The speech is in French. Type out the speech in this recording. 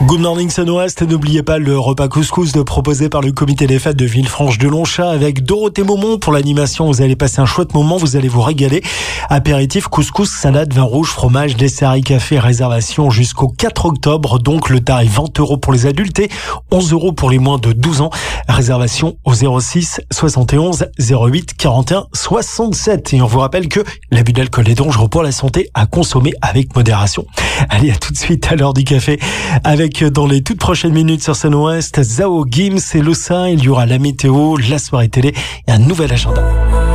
Good morning Sun-Ouest, n'oubliez pas le repas couscous proposé par le comité des fêtes de Villefranche-de-Lonchat avec Dorothée Maumont pour l'animation. Vous allez passer un chouette moment, vous allez vous régaler. Apéritif, couscous, salade, vin rouge, fromage, dessert et café, réservation jusqu'au 4 octobre. Donc le tarif 20 € pour les adultes et 11 € pour les moins de 12 ans. Réservation au 06 71 08 41 67. Et on vous rappelle que l'abus d'alcool est dangereux pour la santé, à consommer avec modération. Allez, à tout de suite à l'heure du café avec dans les toutes prochaines minutes sur Sun-Ouest, Zao, Gims et Losa. Il y aura la météo, la soirée télé et un nouvel agenda.